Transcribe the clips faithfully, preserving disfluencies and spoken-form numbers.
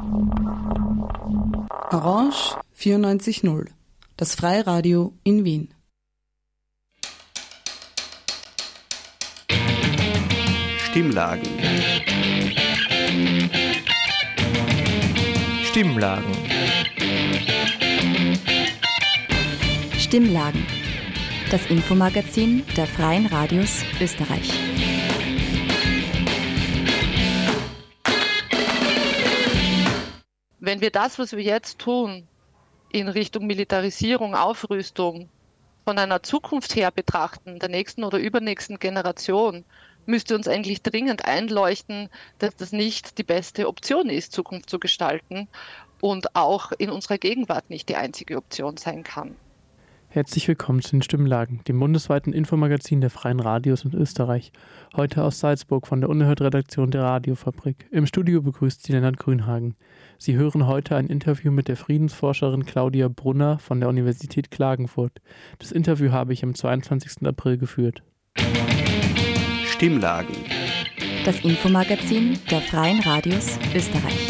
Orange vierundneunzig null, das Freiradio in Wien. Stimmlagen. Stimmlagen. Stimmlagen. Das Infomagazin der Freien Radios Österreich. Wenn wir das, was wir jetzt tun, in Richtung Militarisierung, Aufrüstung, von einer Zukunft her betrachten, der nächsten oder übernächsten Generation, müsste uns eigentlich dringend einleuchten, dass das nicht die beste Option ist, Zukunft zu gestalten und auch in unserer Gegenwart nicht die einzige Option sein kann. Herzlich willkommen zu den Stimmlagen, dem bundesweiten Infomagazin der Freien Radios in Österreich. Heute aus Salzburg von der Unerhört-Redaktion der Radiofabrik. Im Studio begrüßt Sie Lennart Grünhagen. Sie hören heute ein Interview mit der Friedensforscherin Claudia Brunner von der Universität Klagenfurt. Das Interview habe ich am zweiundzwanzigsten April geführt. Stimmlagen. Das Infomagazin der Freien Radios Österreich.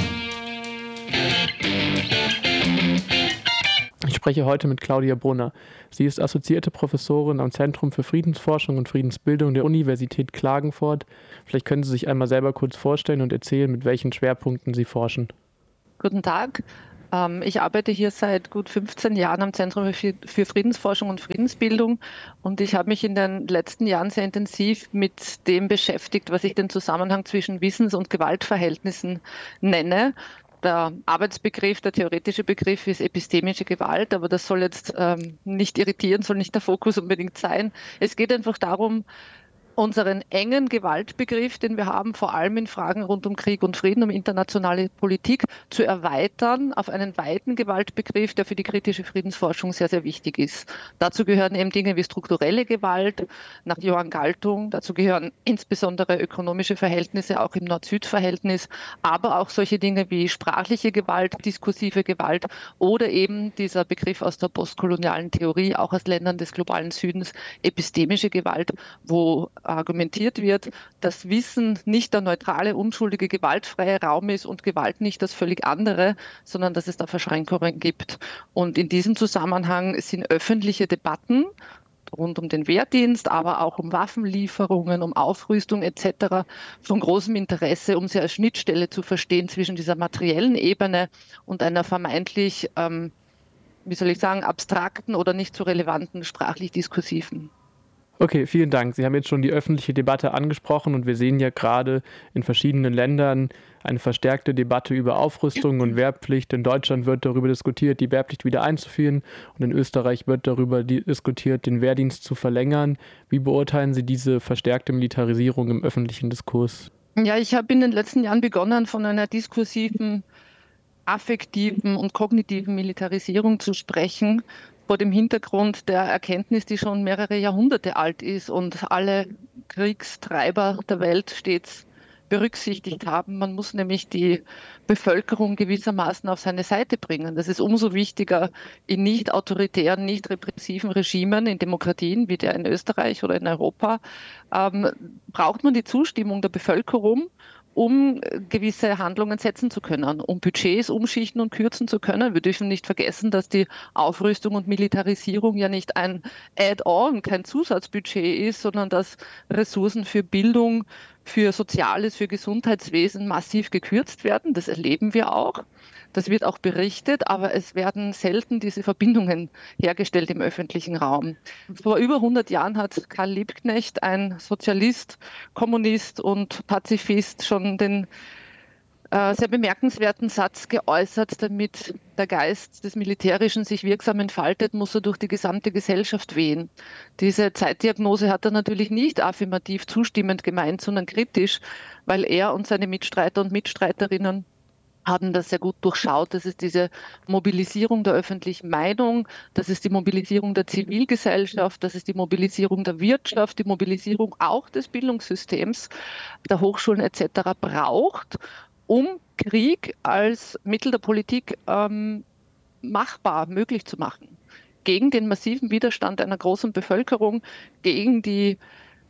Ich spreche heute mit Claudia Brunner. Sie ist assoziierte Professorin am Zentrum für Friedensforschung und Friedensbildung der Universität Klagenfurt. Vielleicht können Sie sich einmal selber kurz vorstellen und erzählen, mit welchen Schwerpunkten Sie forschen. Guten Tag. Ich arbeite hier seit gut fünfzehn Jahren am Zentrum für Friedensforschung und Friedensbildung und ich habe mich in den letzten Jahren sehr intensiv mit dem beschäftigt, was ich den Zusammenhang zwischen Wissens- und Gewaltverhältnissen nenne. Der Arbeitsbegriff, der theoretische Begriff ist epistemische Gewalt, aber das soll jetzt ähm, nicht irritieren, soll nicht der Fokus unbedingt sein. Es geht einfach darum, unseren engen Gewaltbegriff, den wir haben, vor allem in Fragen rund um Krieg und Frieden, um internationale Politik, zu erweitern auf einen weiten Gewaltbegriff, der für die kritische Friedensforschung sehr, sehr wichtig ist. Dazu gehören eben Dinge wie strukturelle Gewalt nach Johann Galtung, dazu gehören insbesondere ökonomische Verhältnisse, auch im Nord-Süd-Verhältnis, aber auch solche Dinge wie sprachliche Gewalt, diskursive Gewalt oder eben dieser Begriff aus der postkolonialen Theorie, auch aus Ländern des globalen Südens, epistemische Gewalt, wo argumentiert wird, dass Wissen nicht der neutrale, unschuldige, gewaltfreie Raum ist und Gewalt nicht das völlig andere, sondern dass es da Verschränkungen gibt. Und in diesem Zusammenhang sind öffentliche Debatten rund um den Wehrdienst, aber auch um Waffenlieferungen, um Aufrüstung et cetera von großem Interesse, um sie als Schnittstelle zu verstehen zwischen dieser materiellen Ebene und einer vermeintlich, ähm, wie soll ich sagen, abstrakten oder nicht so relevanten sprachlich-diskursiven. Okay, vielen Dank. Sie haben jetzt schon die öffentliche Debatte angesprochen und wir sehen ja gerade in verschiedenen Ländern eine verstärkte Debatte über Aufrüstung und Wehrpflicht. In Deutschland wird darüber diskutiert, die Wehrpflicht wieder einzuführen und in Österreich wird darüber diskutiert, den Wehrdienst zu verlängern. Wie beurteilen Sie diese verstärkte Militarisierung im öffentlichen Diskurs? Ja, ich habe in den letzten Jahren begonnen, von einer diskursiven, affektiven und kognitiven Militarisierung zu sprechen, vor dem Hintergrund der Erkenntnis, die schon mehrere Jahrhunderte alt ist und alle Kriegstreiber der Welt stets berücksichtigt haben. Man muss nämlich die Bevölkerung gewissermaßen auf seine Seite bringen. Das ist umso wichtiger in nicht autoritären, nicht repressiven Regimen, in Demokratien wie der in Österreich oder in Europa, ähm, braucht man die Zustimmung der Bevölkerung, um gewisse Handlungen setzen zu können, um Budgets umschichten und kürzen zu können. Wir dürfen nicht vergessen, dass die Aufrüstung und Militarisierung ja nicht ein Add-on, kein Zusatzbudget ist, sondern dass Ressourcen für Bildung, für Soziales, für Gesundheitswesen massiv gekürzt werden. Das erleben wir auch. Das wird auch berichtet, aber es werden selten diese Verbindungen hergestellt im öffentlichen Raum. Vor über hundert Jahren hat Karl Liebknecht, ein Sozialist, Kommunist und Pazifist, schon den äh, sehr bemerkenswerten Satz geäußert, damit der Geist des Militärischen sich wirksam entfaltet, muss er durch die gesamte Gesellschaft wehen. Diese Zeitdiagnose hat er natürlich nicht affirmativ zustimmend gemeint, sondern kritisch, weil er und seine Mitstreiter und Mitstreiterinnen haben das sehr gut durchschaut. Das ist diese Mobilisierung der öffentlichen Meinung, das ist die Mobilisierung der Zivilgesellschaft, das ist die Mobilisierung der Wirtschaft, die Mobilisierung auch des Bildungssystems, der Hochschulen et cetera braucht, um Krieg als Mittel der Politik ähm, machbar, möglich zu machen. Gegen den massiven Widerstand einer großen Bevölkerung, gegen die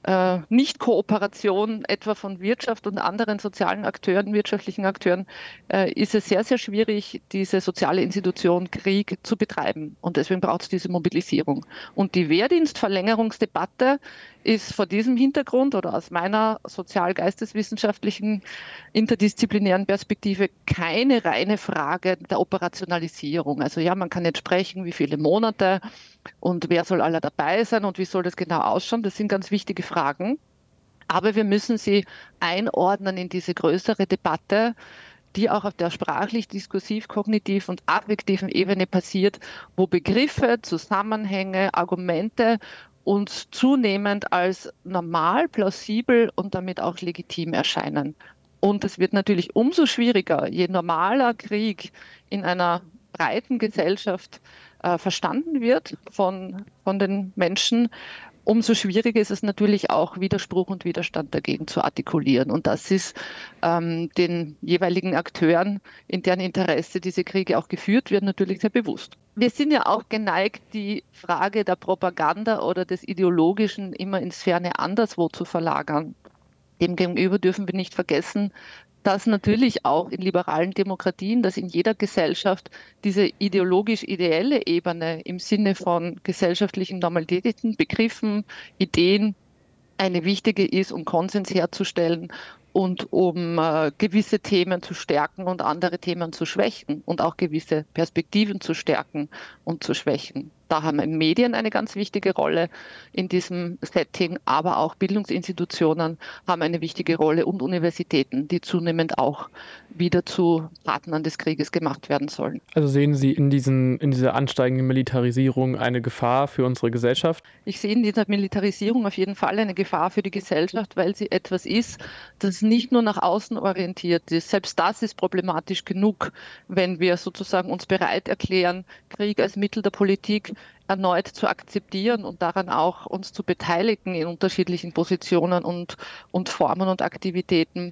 äh, Nicht-Kooperation etwa von Wirtschaft und anderen sozialen Akteuren, wirtschaftlichen Akteuren, äh, ist es sehr, sehr schwierig, diese soziale Institution Krieg zu betreiben. Und deswegen braucht es diese Mobilisierung. Und die Wehrdienstverlängerungsdebatte ist vor diesem Hintergrund oder aus meiner sozial-geisteswissenschaftlichen interdisziplinären Perspektive keine reine Frage der Operationalisierung. Also ja, man kann jetzt sprechen, wie viele Monate und wer soll alle dabei sein und wie soll das genau ausschauen. Das sind ganz wichtige Fragen. Aber wir müssen sie einordnen in diese größere Debatte, die auch auf der sprachlich, diskursiv, kognitiv und affektiven Ebene passiert, wo Begriffe, Zusammenhänge, Argumente uns zunehmend als normal, plausibel und damit auch legitim erscheinen. Und es wird natürlich umso schwieriger, je normaler Krieg in einer breiten Gesellschaft äh, verstanden wird von, von den Menschen, umso schwieriger ist es natürlich auch, Widerspruch und Widerstand dagegen zu artikulieren. Und das ist ähm, den jeweiligen Akteuren, in deren Interesse diese Kriege auch geführt werden, natürlich sehr bewusst. Wir sind ja auch geneigt, die Frage der Propaganda oder des Ideologischen immer ins Ferne anderswo zu verlagern. Demgegenüber dürfen wir nicht vergessen, dass natürlich auch in liberalen Demokratien, dass in jeder Gesellschaft diese ideologisch-ideelle Ebene im Sinne von gesellschaftlichen Normalitäten, Begriffen, Ideen eine wichtige ist, um Konsens herzustellen und um äh, gewisse Themen zu stärken und andere Themen zu schwächen und auch gewisse Perspektiven zu stärken und zu schwächen. Da haben Medien eine ganz wichtige Rolle in diesem Setting, aber auch Bildungsinstitutionen haben eine wichtige Rolle und Universitäten, die zunehmend auch wieder zu Partnern des Krieges gemacht werden sollen. Also sehen Sie in, diesen, in dieser ansteigenden Militarisierung eine Gefahr für unsere Gesellschaft? Ich sehe in dieser Militarisierung auf jeden Fall eine Gefahr für die Gesellschaft, weil sie etwas ist, das nicht nur nach außen orientiert ist. Selbst das ist problematisch genug, wenn wir sozusagen uns bereit erklären, Krieg als Mittel der Politik erneut zu akzeptieren und daran auch uns zu beteiligen in unterschiedlichen Positionen und, und Formen und Aktivitäten.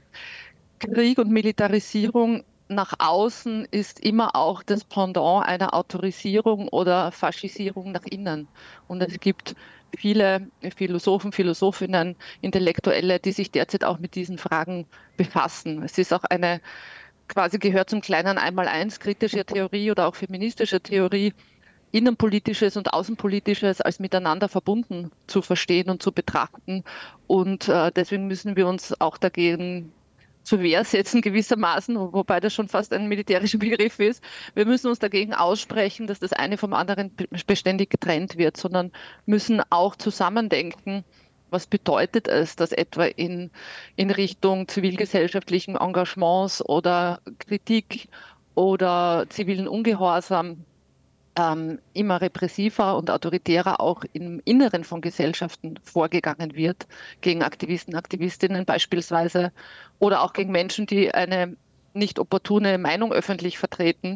Krieg und Militarisierung nach außen ist immer auch das Pendant einer Autorisierung oder Faschisierung nach innen. Und es gibt viele Philosophen, Philosophinnen, Intellektuelle, die sich derzeit auch mit diesen Fragen befassen. Es ist auch eine, quasi gehört zum kleinen Einmaleins kritischer Theorie oder auch feministischer Theorie, Innenpolitisches und Außenpolitisches als miteinander verbunden zu verstehen und zu betrachten. Und äh, deswegen müssen wir uns auch dagegen zur Wehr setzen gewissermaßen, wobei das schon fast ein militärischer Begriff ist. Wir müssen uns dagegen aussprechen, dass das eine vom anderen beständig getrennt wird, sondern müssen auch zusammendenken, was bedeutet es, dass etwa in, in Richtung zivilgesellschaftlichen Engagements oder Kritik oder zivilen Ungehorsam ähm, immer repressiver und autoritärer auch im Inneren von Gesellschaften vorgegangen wird, gegen Aktivisten, Aktivistinnen beispielsweise oder auch gegen Menschen, die eine nicht opportune Meinung öffentlich vertreten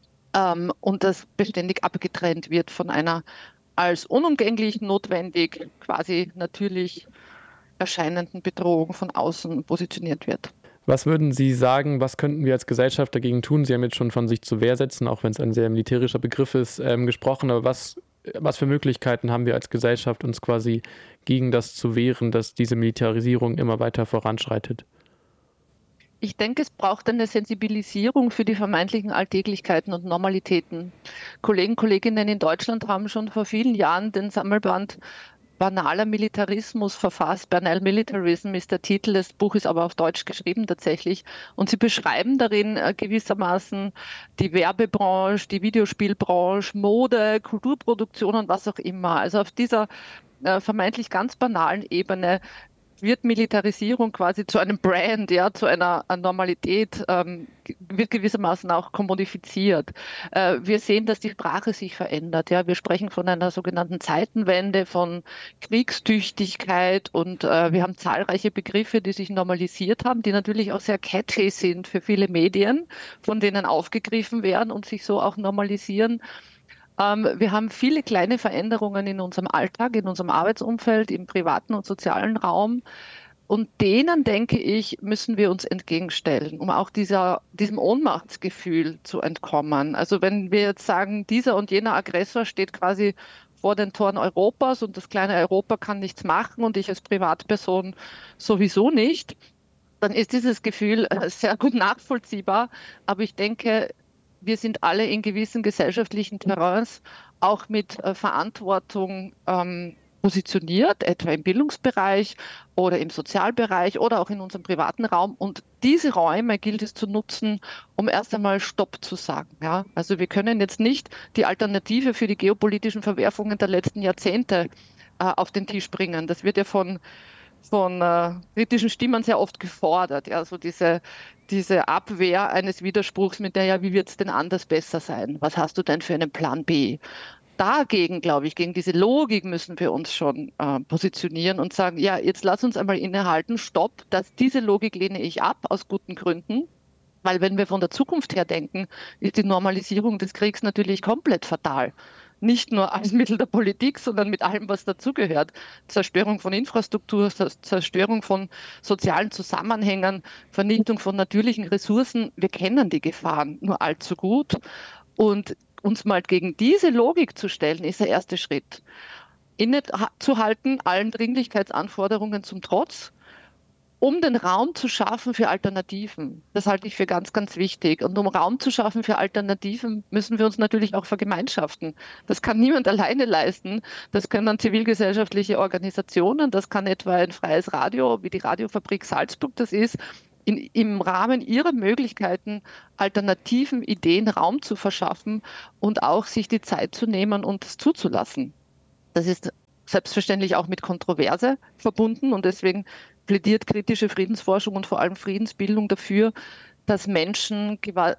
ähm, und das beständig abgetrennt wird von einer als unumgänglich, notwendig, quasi natürlich erscheinenden Bedrohung von außen positioniert wird. Was würden Sie sagen, was könnten wir als Gesellschaft dagegen tun? Sie haben jetzt schon von sich zur Wehr setzen, auch wenn es ein sehr militärischer Begriff ist, ähm, gesprochen. Aber was, was für Möglichkeiten haben wir als Gesellschaft, uns quasi gegen das zu wehren, dass diese Militarisierung immer weiter voranschreitet? Ich denke, es braucht eine Sensibilisierung für die vermeintlichen Alltäglichkeiten und Normalitäten. Kollegen, Kolleginnen in Deutschland haben schon vor vielen Jahren den Sammelband Banaler Militarismus verfasst. Banal Militarism ist der Titel, das Buch ist aber auf Deutsch geschrieben tatsächlich. Und sie beschreiben darin äh, gewissermaßen die Werbebranche, die Videospielbranche, Mode, Kulturproduktion und was auch immer. Also auf dieser äh, vermeintlich ganz banalen Ebene wird Militarisierung quasi zu einem Brand, ja, zu einer Normalität, ähm, wird gewissermaßen auch kommodifiziert. Äh, wir sehen, dass die Sprache sich verändert. Ja, wir sprechen von einer sogenannten Zeitenwende, von Kriegstüchtigkeit und äh, wir haben zahlreiche Begriffe, die sich normalisiert haben, die natürlich auch sehr catchy sind für viele Medien, von denen aufgegriffen werden und sich so auch normalisieren. Wir haben viele kleine Veränderungen in unserem Alltag, in unserem Arbeitsumfeld, im privaten und sozialen Raum. Und denen, denke ich, müssen wir uns entgegenstellen, um auch dieser, diesem Ohnmachtsgefühl zu entkommen. Also wenn wir jetzt sagen, dieser und jener Aggressor steht quasi vor den Toren Europas und das kleine Europa kann nichts machen und ich als Privatperson sowieso nicht, dann ist dieses Gefühl sehr gut nachvollziehbar. Aber ich denke, wir sind alle in gewissen gesellschaftlichen Terrains auch mit äh, Verantwortung ähm, positioniert, etwa im Bildungsbereich oder im Sozialbereich oder auch in unserem privaten Raum. Und diese Räume gilt es zu nutzen, um erst einmal Stopp zu sagen. Ja? Also wir können jetzt nicht die Alternative für die geopolitischen Verwerfungen der letzten Jahrzehnte äh, auf den Tisch bringen. Das wird ja von, von äh, kritischen Stimmen sehr oft gefordert. Ja? Also diese, diese Abwehr eines Widerspruchs mit der, ja, wie wird es denn anders besser sein? Was hast du denn für einen Plan B? Dagegen, glaube ich, gegen diese Logik müssen wir uns schon äh, positionieren und sagen, ja, jetzt lass uns einmal innehalten, stopp, dass diese Logik lehne ich ab, aus guten Gründen, weil wenn wir von der Zukunft her denken, ist die Normalisierung des Kriegs natürlich komplett fatal. Nicht nur als Mittel der Politik, sondern mit allem, was dazugehört. Zerstörung von Infrastruktur, Zerstörung von sozialen Zusammenhängen, Vernichtung von natürlichen Ressourcen. Wir kennen die Gefahren nur allzu gut. Und uns mal gegen diese Logik zu stellen, ist der erste Schritt. Innezuhalten, allen Dringlichkeitsanforderungen zum Trotz, um den Raum zu schaffen für Alternativen. Das halte ich für ganz, ganz wichtig. Und um Raum zu schaffen für Alternativen, müssen wir uns natürlich auch vergemeinschaften. Das kann niemand alleine leisten. Das können zivilgesellschaftliche Organisationen, das kann etwa ein freies Radio, wie die Radiofabrik Salzburg das ist, In, im Rahmen ihrer Möglichkeiten alternativen Ideen Raum zu verschaffen und auch sich die Zeit zu nehmen und es zuzulassen. Das ist selbstverständlich auch mit Kontroverse verbunden und deswegen plädiert kritische Friedensforschung und vor allem Friedensbildung dafür, dass Menschen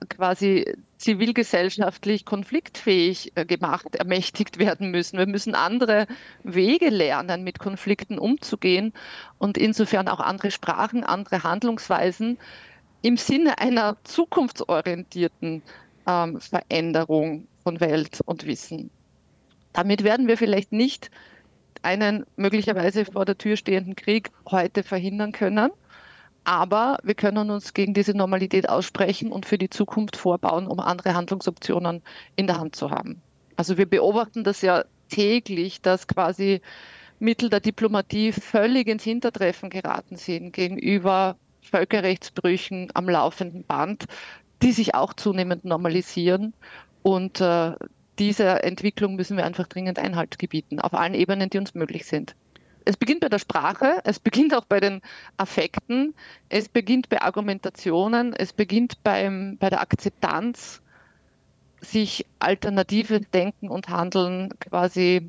quasi zivilgesellschaftlich konfliktfähig gemacht, ermächtigt werden müssen. Wir müssen andere Wege lernen, mit Konflikten umzugehen und insofern auch andere Sprachen, andere Handlungsweisen im Sinne einer zukunftsorientierten ähm, Veränderung von Welt und Wissen. Damit werden wir vielleicht nicht einen möglicherweise vor der Tür stehenden Krieg heute verhindern können, aber wir können uns gegen diese Normalität aussprechen und für die Zukunft vorbauen, um andere Handlungsoptionen in der Hand zu haben. Also wir beobachten das ja täglich, dass quasi Mittel der Diplomatie völlig ins Hintertreffen geraten sind gegenüber Völkerrechtsbrüchen am laufenden Band, die sich auch zunehmend normalisieren. Und äh, dieser Entwicklung müssen wir einfach dringend Einhalt gebieten, auf allen Ebenen, die uns möglich sind. Es beginnt bei der Sprache, es beginnt auch bei den Affekten, es beginnt bei Argumentationen, es beginnt beim, bei der Akzeptanz, sich alternative Denken und Handeln quasi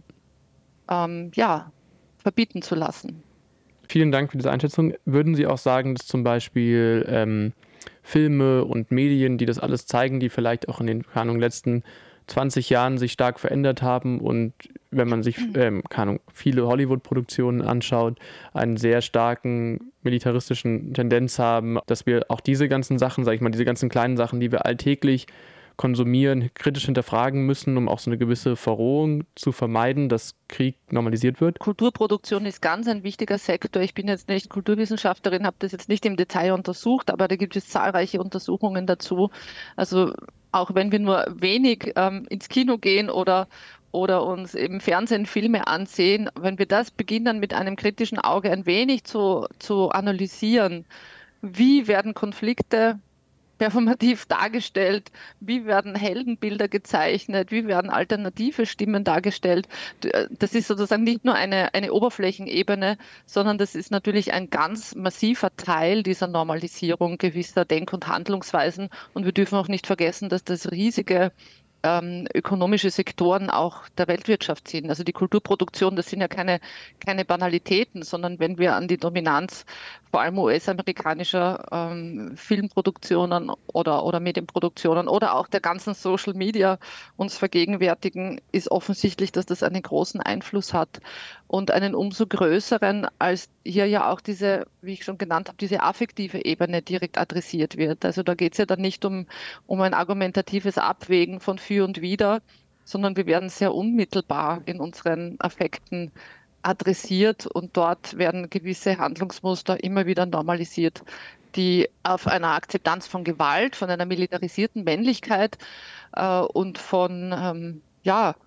ähm, ja, verbieten zu lassen. Vielen Dank für diese Einschätzung. Würden Sie auch sagen, dass zum Beispiel ähm, Filme und Medien, die das alles zeigen, die vielleicht auch in den keine Ahnung, letzten zwanzig Jahren sich stark verändert haben und wenn man sich ähm, keine Ahnung, viele Hollywood-Produktionen anschaut, einen sehr starken militaristischen Tendenz haben, dass wir auch diese ganzen Sachen, sage ich mal, diese ganzen kleinen Sachen, die wir alltäglich konsumieren, kritisch hinterfragen müssen, um auch so eine gewisse Verrohung zu vermeiden, dass Krieg normalisiert wird? Kulturproduktion ist ganz ein wichtiger Sektor. Ich bin jetzt nicht Kulturwissenschaftlerin, habe das jetzt nicht im Detail untersucht, aber da gibt es zahlreiche Untersuchungen dazu. Also auch wenn wir nur wenig ähm, ins Kino gehen oder, oder uns im Fernsehen Filme ansehen, wenn wir das beginnen mit einem kritischen Auge ein wenig zu, zu analysieren, wie werden Konflikte performativ dargestellt, wie werden Heldenbilder gezeichnet, wie werden alternative Stimmen dargestellt. Das ist sozusagen nicht nur eine, eine Oberflächenebene, sondern das ist natürlich ein ganz massiver Teil dieser Normalisierung gewisser Denk- und Handlungsweisen. Und wir dürfen auch nicht vergessen, dass das riesige ähm, ökonomische Sektoren auch der Weltwirtschaft sind. Also die Kulturproduktion, das sind ja keine, keine Banalitäten, sondern wenn wir an die Dominanz vor allem U S-amerikanischer ähm, Filmproduktionen oder, oder Medienproduktionen oder auch der ganzen Social Media uns vergegenwärtigen, ist offensichtlich, dass das einen großen Einfluss hat und einen umso größeren, als hier ja auch diese, wie ich schon genannt habe, diese affektive Ebene direkt adressiert wird. Also da geht es ja dann nicht um, um ein argumentatives Abwägen von für und wider, sondern wir werden sehr unmittelbar in unseren Affekten adressiert und dort werden gewisse Handlungsmuster immer wieder normalisiert, die auf einer Akzeptanz von Gewalt, von einer militarisierten Männlichkeit äh, und von ähm, ja,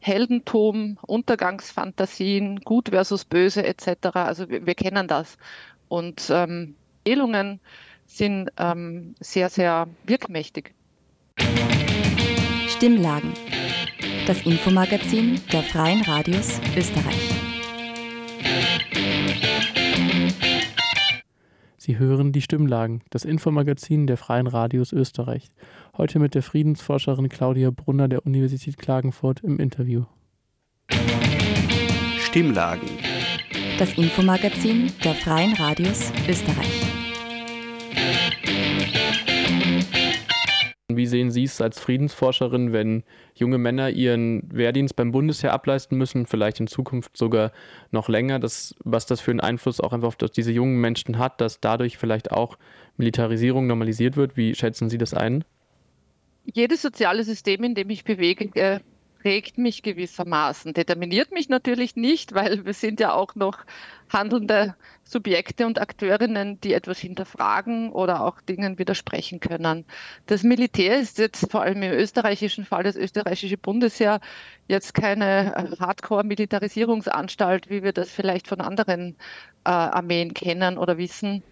Heldentum, Untergangsfantasien, Gut versus Böse et cetera. Also wir, wir kennen das. Und ähm, Erzählungen sind ähm, sehr, sehr wirkmächtig. Stimmlagen. Das Infomagazin der Freien Radios Österreich. Sie hören die Stimmlagen, das Infomagazin der Freien Radios Österreich. Heute mit der Friedensforscherin Claudia Brunner der Universität Klagenfurt im Interview. Stimmlagen. Das Infomagazin der Freien Radios Österreich. Wie sehen Sie es als Friedensforscherin, wenn junge Männer ihren Wehrdienst beim Bundesheer ableisten müssen, vielleicht in Zukunft sogar noch länger, das, was das für einen Einfluss auch einfach auf diese jungen Menschen hat, dass dadurch vielleicht auch Militarisierung normalisiert wird? Wie schätzen Sie das ein? Jedes soziale System, in dem ich bewege, äh, prägt mich gewissermaßen, determiniert mich natürlich nicht, weil wir sind ja auch noch handelnde Subjekte und Akteurinnen, die etwas hinterfragen oder auch Dingen widersprechen können. Das Militär ist jetzt vor allem im österreichischen Fall, das österreichische Bundesheer, jetzt keine Hardcore-Militarisierungsanstalt, wie wir das vielleicht von anderen äh, Armeen kennen oder wissen.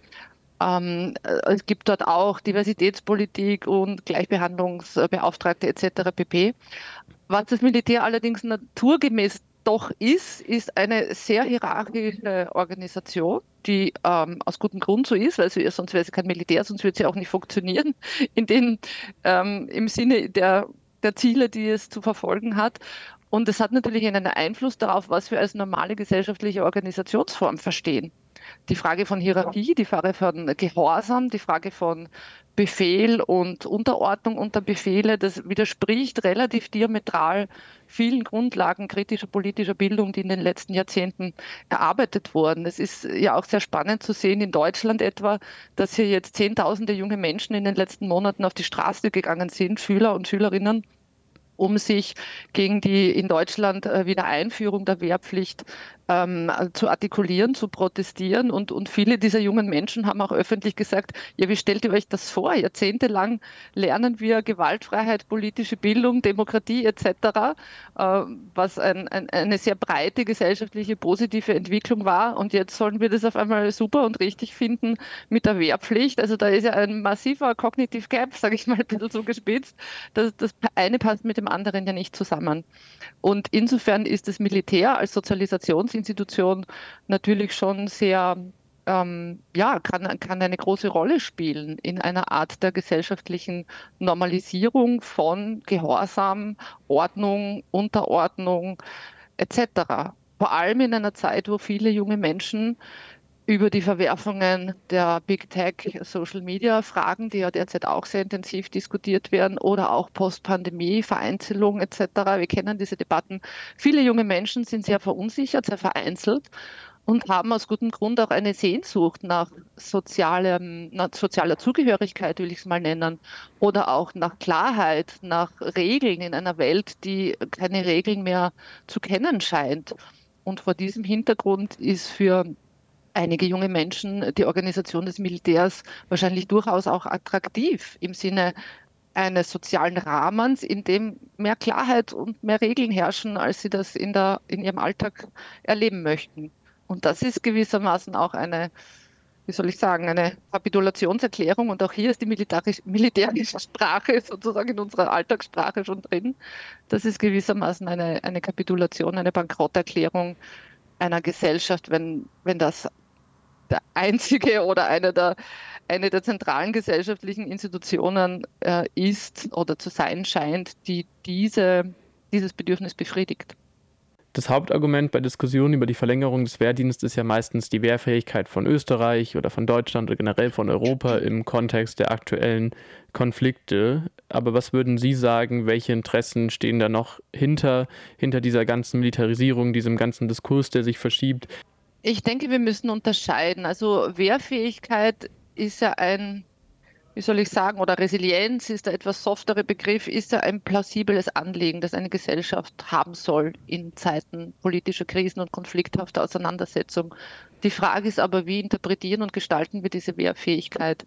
Ähm, es gibt dort auch Diversitätspolitik und Gleichbehandlungsbeauftragte et cetera pp. Was das Militär allerdings naturgemäß doch ist, ist eine sehr hierarchische Organisation, die ähm, aus gutem Grund so ist, weil sie, sonst wäre sie kein Militär, sonst würde sie auch nicht funktionieren, in den, ähm, im Sinne der, der Ziele, die es zu verfolgen hat. Und es hat natürlich einen Einfluss darauf, was wir als normale gesellschaftliche Organisationsform verstehen. Die Frage von Hierarchie, die Frage von Gehorsam, die Frage von Befehl und Unterordnung unter Befehle, das widerspricht relativ diametral vielen Grundlagen kritischer politischer Bildung, die in den letzten Jahrzehnten erarbeitet wurden. Es ist ja auch sehr spannend zu sehen in Deutschland etwa, dass hier jetzt Zehntausende junge Menschen in den letzten Monaten auf die Straße gegangen sind, Schüler und Schülerinnen, um sich gegen die in Deutschland äh, Wiedereinführung der Wehrpflicht ähm, zu artikulieren, zu protestieren. Und, und viele dieser jungen Menschen haben auch öffentlich gesagt, ja, wie stellt ihr euch das vor? Jahrzehntelang lernen wir Gewaltfreiheit, politische Bildung, Demokratie et cetera, äh, was ein, ein, eine sehr breite gesellschaftliche positive Entwicklung war. Und jetzt sollen wir das auf einmal super und richtig finden mit der Wehrpflicht. Also da ist ja ein massiver Cognitive Gap, sage ich mal ein bisschen so gespitzt. Das, das eine passt mit dem anderen ja nicht zusammen. Und insofern ist das Militär als Sozialisationsinstitution natürlich schon sehr, ähm, ja, kann, kann eine große Rolle spielen in einer Art der gesellschaftlichen Normalisierung von Gehorsam, Ordnung, Unterordnung et cetera. Vor allem in einer Zeit, wo viele junge Menschen über die Verwerfungen der Big Tech, Social Media Fragen, die ja derzeit auch sehr intensiv diskutiert werden, oder auch Postpandemie, Vereinzelung et cetera. Wir kennen diese Debatten. Viele junge Menschen sind sehr verunsichert, sehr vereinzelt und haben aus gutem Grund auch eine Sehnsucht nach sozialem, nach sozialer Zugehörigkeit, will ich es mal nennen, oder auch nach Klarheit, nach Regeln in einer Welt, die keine Regeln mehr zu kennen scheint. Und vor diesem Hintergrund ist für einige junge Menschen die Organisation des Militärs wahrscheinlich durchaus auch attraktiv im Sinne eines sozialen Rahmens, in dem mehr Klarheit und mehr Regeln herrschen, als sie das in, der, in ihrem Alltag erleben möchten. Und das ist gewissermaßen auch eine, wie soll ich sagen, eine Kapitulationserklärung. Und auch hier ist die militärische Sprache sozusagen in unserer Alltagssprache schon drin. Das ist gewissermaßen eine, eine Kapitulation, eine Bankrotterklärung einer Gesellschaft, wenn, wenn das der einzige oder eine der, eine der zentralen gesellschaftlichen Institutionen äh, ist oder zu sein scheint, die diese, dieses Bedürfnis befriedigt. Das Hauptargument bei Diskussionen über die Verlängerung des Wehrdienstes ist ja meistens die Wehrfähigkeit von Österreich oder von Deutschland oder generell von Europa im Kontext der aktuellen Konflikte. Aber was würden Sie sagen, welche Interessen stehen da noch hinter, hinter dieser ganzen Militarisierung, diesem ganzen Diskurs, der sich verschiebt? Ich denke, wir müssen unterscheiden. Also Wehrfähigkeit ist ja ein, wie soll ich sagen, oder Resilienz ist der etwas softere Begriff, ist ja ein plausibles Anliegen, das eine Gesellschaft haben soll in Zeiten politischer Krisen und konflikthafter Auseinandersetzung. Die Frage ist aber, wie interpretieren und gestalten wir diese Wehrfähigkeit?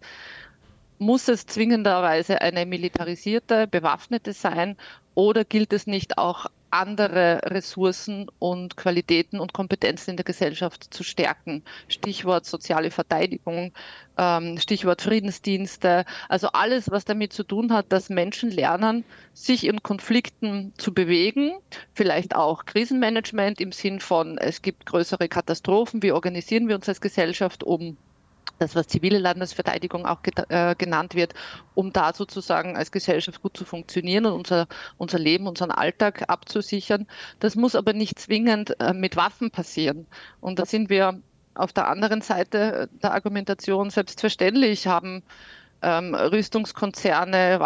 Muss es zwingenderweise eine militarisierte, bewaffnete sein oder gilt es nicht auch andere Ressourcen und Qualitäten und Kompetenzen in der Gesellschaft zu stärken. Stichwort soziale Verteidigung, ähm, Stichwort Friedensdienste, also alles, was damit zu tun hat, dass Menschen lernen, sich in Konflikten zu bewegen, vielleicht auch Krisenmanagement im Sinn von, es gibt größere Katastrophen, wie organisieren wir uns als Gesellschaft, um das, was zivile Landesverteidigung auch äh, genannt wird, um da sozusagen als Gesellschaft gut zu funktionieren und unser, unser Leben, unseren Alltag abzusichern. Das muss aber nicht zwingend äh, mit Waffen passieren. Und da sind wir auf der anderen Seite der Argumentation. Selbstverständlich haben ähm, Rüstungskonzerne,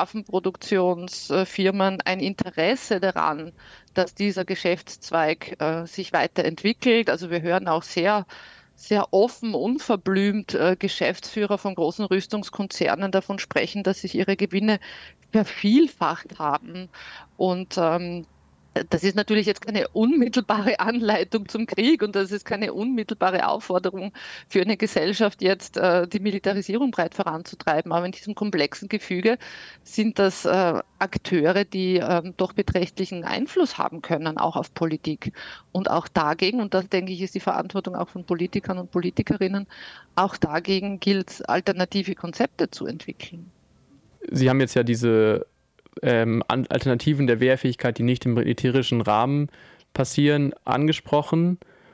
Waffenproduktionsfirmen ein Interesse daran, dass dieser Geschäftszweig äh, sich weiterentwickelt. Also wir hören auch sehr sehr offen, unverblümt äh, Geschäftsführer von großen Rüstungskonzernen davon sprechen, dass sich ihre Gewinne vervielfacht haben. Und ähm, das ist natürlich jetzt keine unmittelbare Anleitung zum Krieg und das ist keine unmittelbare Aufforderung für eine Gesellschaft, jetzt äh, die Militarisierung breit voranzutreiben. Aber in diesem komplexen Gefüge sind das äh, Akteure, die äh, doch beträchtlichen Einfluss haben können, auch auf Politik. Und auch dagegen, und das denke ich, ist die Verantwortung auch von Politikern und Politikerinnen, auch dagegen gilt es, alternative Konzepte zu entwickeln. Sie haben jetzt ja diese Ähm, Alternativen der Wehrfähigkeit, die nicht im militärischen Rahmen passieren, angesprochen.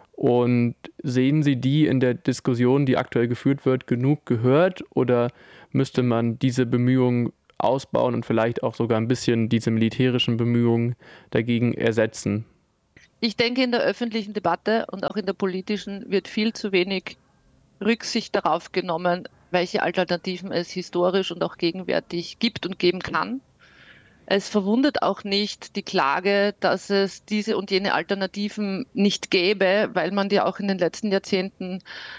Und sehen Sie die in der Diskussion, die aktuell geführt wird, genug gehört? Oder müsste man diese Bemühungen ausbauen und vielleicht auch sogar ein bisschen diese militärischen Bemühungen dagegen ersetzen? Ich denke, in der öffentlichen Debatte und auch in der politischen wird viel zu wenig Rücksicht darauf genommen, welche Alternativen es historisch und auch gegenwärtig gibt und geben kann. Es verwundert auch nicht die Klage, dass es diese und jene Alternativen nicht gäbe, weil man die auch in den letzten Jahrzehnten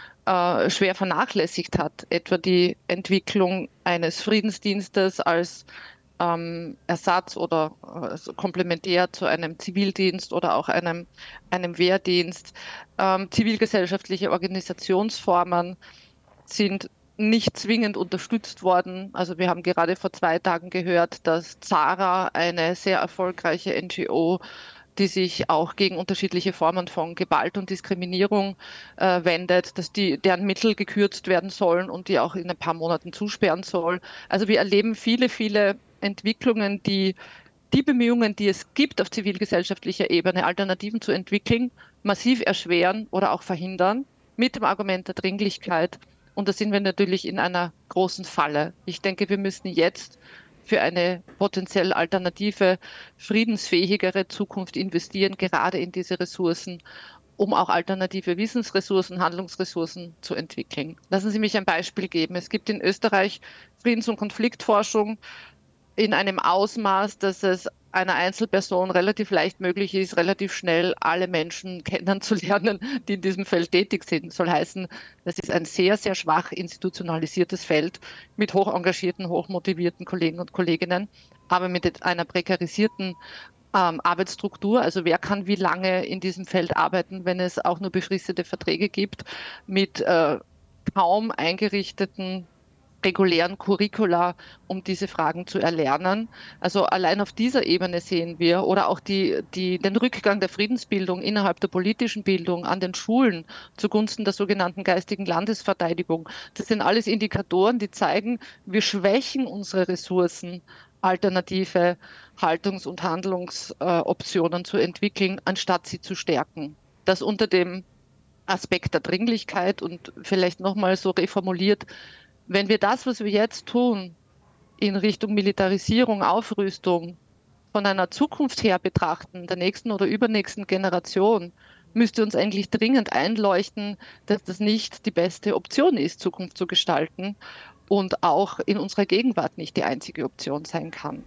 äh, schwer vernachlässigt hat. Etwa die Entwicklung eines Friedensdienstes als ähm, Ersatz oder äh, komplementär zu einem Zivildienst oder auch einem, einem Wehrdienst. Ähm, zivilgesellschaftliche Organisationsformen sind nicht zwingend unterstützt worden. Also wir haben gerade vor zwei Tagen gehört, dass Zara, eine sehr erfolgreiche N G O, die sich auch gegen unterschiedliche Formen von Gewalt und Diskriminierung äh, wendet, dass die, deren Mittel gekürzt werden sollen und die auch in ein paar Monaten zusperren soll. Also wir erleben viele, viele Entwicklungen, die die Bemühungen, die es gibt auf zivilgesellschaftlicher Ebene, Alternativen zu entwickeln, massiv erschweren oder auch verhindern, mit dem Argument der Dringlichkeit. Und da sind wir natürlich in einer großen Falle. Ich denke, wir müssen jetzt für eine potenziell alternative, friedensfähigere Zukunft investieren, gerade in diese Ressourcen, um auch alternative Wissensressourcen, Handlungsressourcen zu entwickeln. Lassen Sie mich ein Beispiel geben. Es gibt in Österreich Friedens- und Konfliktforschung in einem Ausmaß, dass es einer Einzelperson relativ leicht möglich ist, relativ schnell alle Menschen kennenzulernen, die in diesem Feld tätig sind. Soll heißen, das ist ein sehr, sehr schwach institutionalisiertes Feld mit hoch engagierten, hochmotivierten Kollegen und Kolleginnen, aber mit einer prekarisierten ähm, Arbeitsstruktur. Also wer kann wie lange in diesem Feld arbeiten, wenn es auch nur befristete Verträge gibt, mit äh, kaum eingerichteten regulären Curricula, um diese Fragen zu erlernen. Also allein auf dieser Ebene sehen wir oder auch die, die, den Rückgang der Friedensbildung innerhalb der politischen Bildung an den Schulen zugunsten der sogenannten geistigen Landesverteidigung. Das sind alles Indikatoren, die zeigen, wir schwächen unsere Ressourcen, alternative Haltungs- und Handlungsoptionen äh, zu entwickeln, anstatt sie zu stärken. Das unter dem Aspekt der Dringlichkeit und vielleicht nochmal so reformuliert, wenn wir das, was wir jetzt tun, in Richtung Militarisierung, Aufrüstung, von einer Zukunft her betrachten, der nächsten oder übernächsten Generation, müsste uns eigentlich dringend einleuchten, dass das nicht die beste Option ist, Zukunft zu gestalten und auch in unserer Gegenwart nicht die einzige Option sein kann.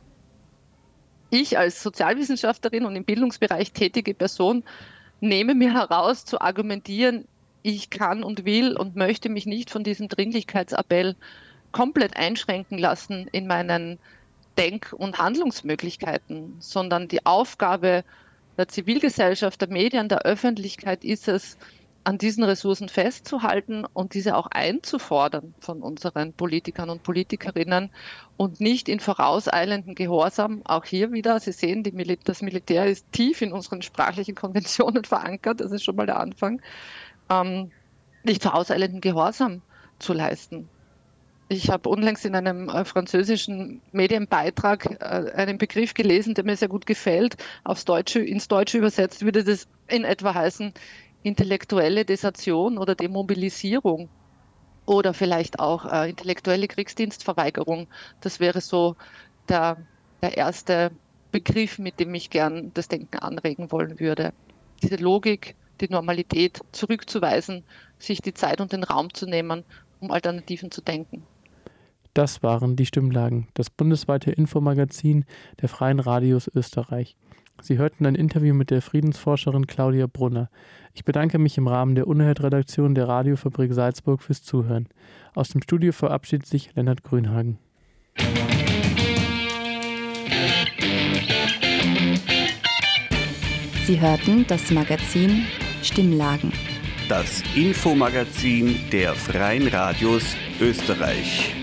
Ich als Sozialwissenschaftlerin und im Bildungsbereich tätige Person nehme mir heraus, zu argumentieren, ich kann und will und möchte mich nicht von diesem Dringlichkeitsappell komplett einschränken lassen in meinen Denk- und Handlungsmöglichkeiten, sondern die Aufgabe der Zivilgesellschaft, der Medien, der Öffentlichkeit ist es, an diesen Ressourcen festzuhalten und diese auch einzufordern von unseren Politikern und Politikerinnen und nicht in vorauseilenden Gehorsam. Auch hier wieder, Sie sehen, die Mil- das Militär ist tief in unseren sprachlichen Konventionen verankert, das ist schon mal der Anfang, ähm, nicht vorauseilenden Gehorsam zu leisten. Ich habe unlängst in einem äh, französischen Medienbeitrag äh, einen Begriff gelesen, der mir sehr gut gefällt. Aufs Deutsche, ins Deutsche übersetzt würde das in etwa heißen, intellektuelle Desertion oder Demobilisierung oder vielleicht auch äh, intellektuelle Kriegsdienstverweigerung. Das wäre so der, der erste Begriff, mit dem ich gern das Denken anregen wollen würde. Diese Logik, die Normalität zurückzuweisen, sich die Zeit und den Raum zu nehmen, um Alternativen zu denken. Das waren die Stimmlagen, das bundesweite Infomagazin der Freien Radios Österreich. Sie hörten ein Interview mit der Friedensforscherin Claudia Brunner. Ich bedanke mich im Rahmen der Unerhört-Redaktion der Radiofabrik Salzburg fürs Zuhören. Aus dem Studio verabschiedet sich Lennart Grünhagen. Sie hörten das Magazin Stimmlagen. Das Infomagazin der Freien Radios Österreich.